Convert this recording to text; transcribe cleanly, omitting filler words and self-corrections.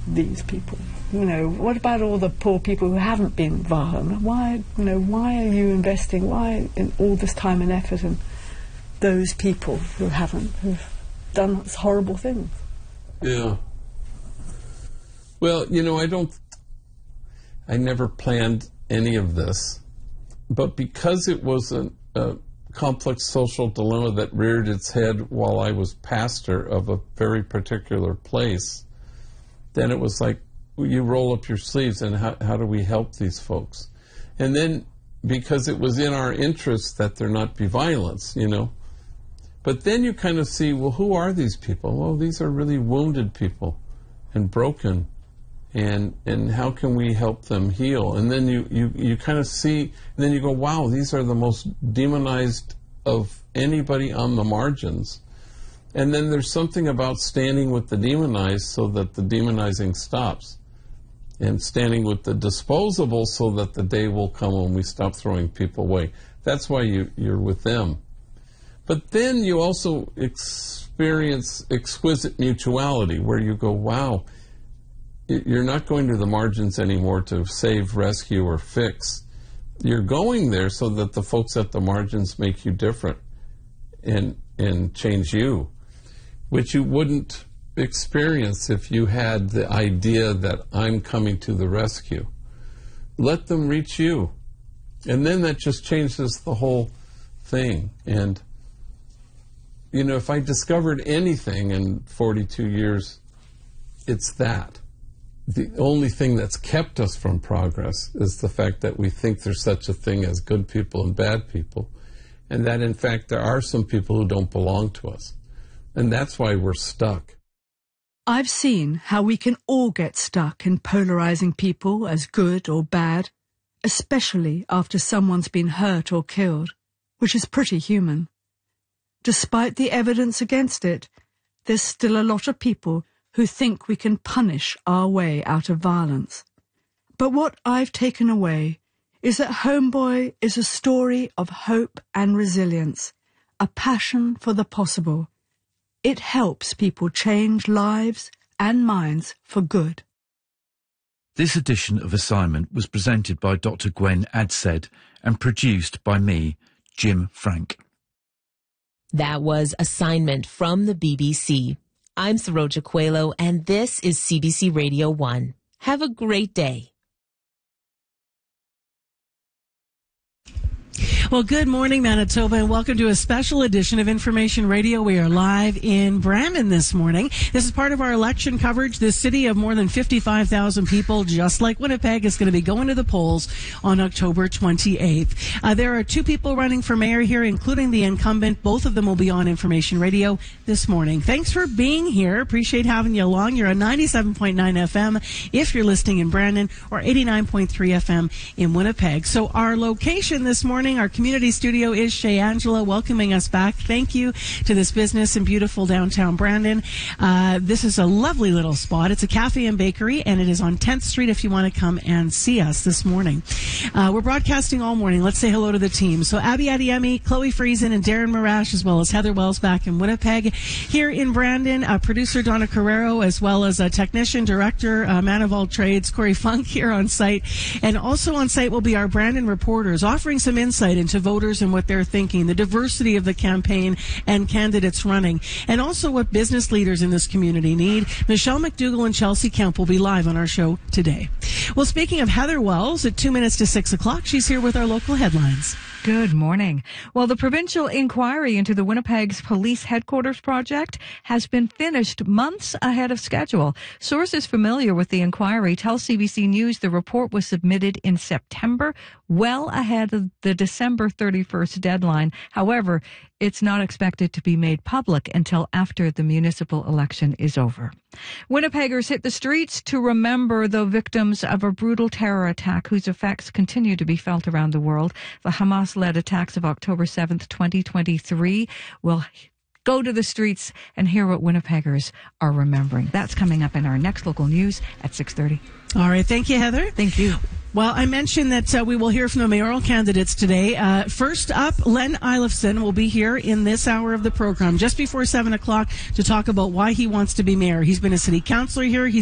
these people? What about all the poor people who haven't been violent? Why are you investing in all this time and effort in those people who've done horrible things? Yeah. Well, I never planned any of this, but because it was a complex social dilemma that reared its head while I was pastor of a very particular place, then it was like, you roll up your sleeves and how do we help these folks? And then, because it was in our interest that there not be violence, But then you kind of see, well, who are these people? Well, these are really wounded people and broken. And how can we help them heal? And then you kind of see, and then you go, wow, these are the most demonized of anybody on the margins. And then there's something about standing with the demonized so that the demonizing stops. And standing with the disposable so that the day will come when we stop throwing people away. That's why you're with them. But then you also experience exquisite mutuality where you go, wow, you're not going to the margins anymore to save, rescue, or fix. You're going there so that the folks at the margins make you different and change you, which you wouldn't experience if you had the idea that I'm coming to the rescue. Let them reach you. And then that just changes the whole thing. And, if I discovered anything in 42 years, it's that. The only thing that's kept us from progress is the fact that we think there's such a thing as good people and bad people, and that, in fact, there are some people who don't belong to us. And that's why we're stuck. I've seen how we can all get stuck in polarizing people as good or bad, especially after someone's been hurt or killed, which is pretty human. Despite the evidence against it, there's still a lot of people who think we can punish our way out of violence. But what I've taken away is that Homeboy is a story of hope and resilience, a passion for the possible. It helps people change lives and minds for good. This edition of Assignment was presented by Dr. Gwen Adsed and produced by me, Jim Frank. That was Assignment from the BBC. I'm Saroja Coelho, and this is CBC Radio 1. Have a great day. Well, good morning, Manitoba, and welcome to a special edition of Information Radio. We are live in Brandon this morning. This is part of our election coverage. This city of more than 55,000 people, just like Winnipeg, is going to be going to the polls on October 28th. There are two people running for mayor here, including the incumbent. Both of them will be on Information Radio this morning. Thanks for being here. Appreciate having you along. You're on 97.9 FM if you're listening in Brandon, or 89.3 FM in Winnipeg. So our location this morning, our community studio, is Shea Angela welcoming us back. Thank you to this business in beautiful downtown Brandon. This is a lovely little spot. It's a cafe and bakery, and it is on 10th Street if you want to come and see us this morning. We're broadcasting all morning. Let's say hello to the team. So Abby Adeyemi, Chloe Friesen, and Darren Marash, as well as Heather Wells back in Winnipeg. Here in Brandon, producer Donna Carrero, as well as a technician, director, man of all trades, Corey Funk, here on site. And also on site will be our Brandon reporters, offering some insight into voters and what they're thinking, the diversity of the campaign and candidates running, and also what business leaders in this community need. Michelle McDougall and Chelsea Kemp will be live on our show today. Well, speaking of Heather Wells, at 2 minutes to 6 o'clock, she's here with our local headlines. Good morning. Well, the provincial inquiry into the Winnipeg's police headquarters project has been finished months ahead of schedule. Sources familiar with the inquiry tell CBC News the report was submitted in September, well ahead of the December 31st deadline. However, it's not expected to be made public until after the municipal election is over. Winnipeggers hit the streets to remember the victims of a brutal terror attack whose effects continue to be felt around the world. The Hamas-led attacks of October 7th, 2023 will go to the streets and hear what Winnipeggers are remembering. That's coming up in our next local news at 6:30. All right. Thank you, Heather. Thank you. Well, I mentioned that we will hear from the mayoral candidates today. First up, Len Eilifson will be here in this hour of the program, just before 7 o'clock, to talk about why he wants to be mayor. He's been a city councillor here. He's